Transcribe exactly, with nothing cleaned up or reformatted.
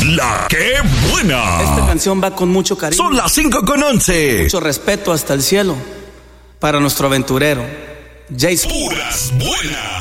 La que buena. Esta canción va con mucho cariño. Son las cinco con once. Mucho respeto hasta el cielo para nuestro aventurero, Jason. Puras buenas.